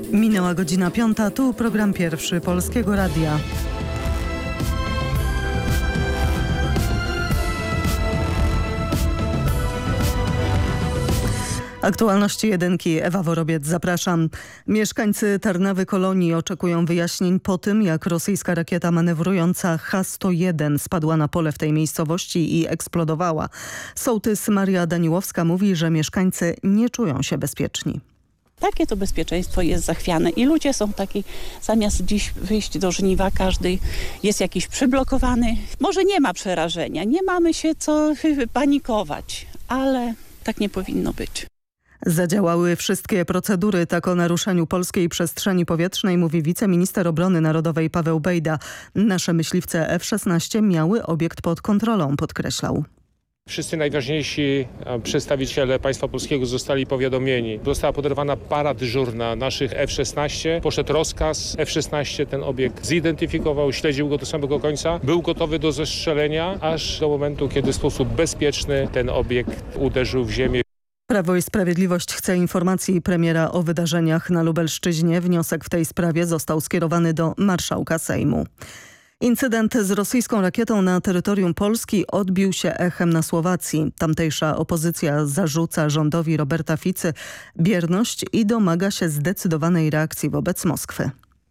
Minęła godzina 5, tu program pierwszy Polskiego Radia. Aktualności jedynki, Ewa Worobiec, zapraszam. Mieszkańcy Tarnawy Kolonii oczekują wyjaśnień po tym, jak rosyjska rakieta manewrująca H-101 spadła na pole w tej miejscowości i eksplodowała. Sołtys Maria Daniłowska mówi, że mieszkańcy nie czują się bezpieczni. Takie to bezpieczeństwo jest zachwiane i ludzie są taki, zamiast dziś wyjść do żniwa, każdy jest jakiś przyblokowany. Może nie ma przerażenia, nie mamy się co panikować, ale tak nie powinno być. Zadziałały wszystkie procedury, tak o naruszeniu polskiej przestrzeni powietrznej mówi wiceminister obrony narodowej Paweł Bejda. Nasze myśliwce F-16 miały obiekt pod kontrolą, podkreślał. Wszyscy najważniejsi przedstawiciele państwa polskiego zostali powiadomieni. Została poderwana para dyżurna naszych F-16. Poszedł rozkaz. F-16 ten obiekt zidentyfikował, śledził go do samego końca. Był gotowy do zestrzelenia, aż do momentu, kiedy w sposób bezpieczny ten obiekt uderzył w ziemię. Prawo i Sprawiedliwość chce informacji premiera o wydarzeniach na Lubelszczyźnie. Wniosek w tej sprawie został skierowany do marszałka Sejmu. Incydent z rosyjską rakietą na terytorium Polski odbił się echem na Słowacji. Tamtejsza opozycja zarzuca rządowi Roberta Ficy bierność i domaga się zdecydowanej reakcji wobec Moskwy.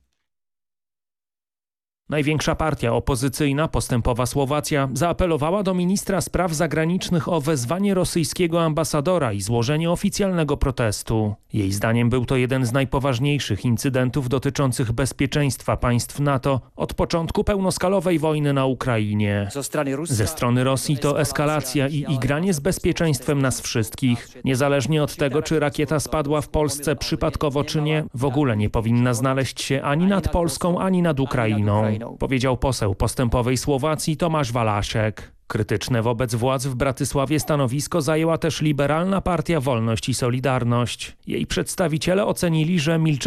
Największa partia opozycyjna, Postępowa Słowacja, zaapelowała do ministra spraw zagranicznych o wezwanie rosyjskiego ambasadora i złożenie oficjalnego protestu. Jej zdaniem był to jeden z najpoważniejszych incydentów dotyczących bezpieczeństwa państw NATO od początku pełnoskalowej wojny na Ukrainie. Ze strony Rosji to eskalacja i igranie z bezpieczeństwem nas wszystkich. Niezależnie od tego, czy rakieta spadła w Polsce przypadkowo czy nie, w ogóle nie powinna znaleźć się ani nad Polską, ani nad Ukrainą, powiedział poseł Postępowej Słowacji Tomasz Walaszek. Krytyczne wobec władz w Bratysławie stanowisko zajęła też liberalna partia Wolność i Solidarność. Jej przedstawiciele ocenili, że milczenie